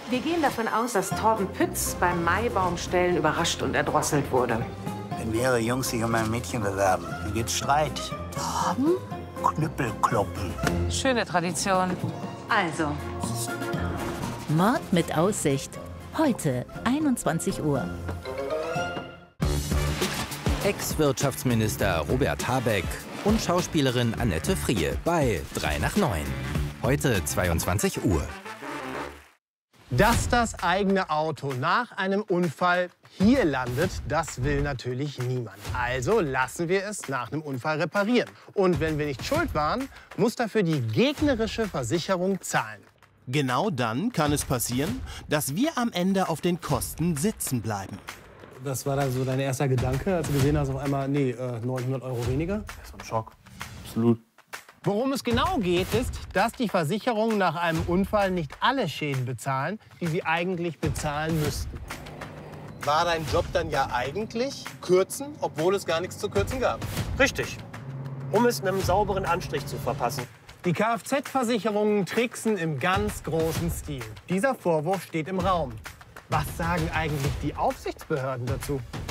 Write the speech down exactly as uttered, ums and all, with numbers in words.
Wir gehen davon aus, dass Torben Pütz beim Maibaumstellen überrascht und erdrosselt wurde. Wenn mehrere Jungs sich um ein Mädchen bewerben, dann gibt's Streit. Torben? Knüppelkloppen. Schöne Tradition. Also. Mord mit Aussicht. Heute, einundzwanzig Uhr. Ex-Wirtschaftsminister Robert Habeck und Schauspielerin Annette Frier bei drei nach neun. Heute zweiundzwanzig Uhr. Dass das eigene Auto nach einem Unfall hier landet, das will natürlich niemand. Also lassen wir es nach einem Unfall reparieren. Und wenn wir nicht schuld waren, muss dafür die gegnerische Versicherung zahlen. Genau dann kann es passieren, dass wir am Ende auf den Kosten sitzen bleiben. Was war da so dein erster Gedanke, als du gesehen hast, auf einmal, nee, äh, neunhundert Euro weniger? Das war ein Schock. Absolut. Worum es genau geht, ist, dass die Versicherungen nach einem Unfall nicht alle Schäden bezahlen, die sie eigentlich bezahlen müssten. War dein Job dann ja eigentlich kürzen, obwohl es gar nichts zu kürzen gab? Richtig. Um es einem sauberen Anstrich zu verpassen. Die Kfz-Versicherungen tricksen im ganz großen Stil. Dieser Vorwurf steht im Raum. Was sagen eigentlich die Aufsichtsbehörden dazu?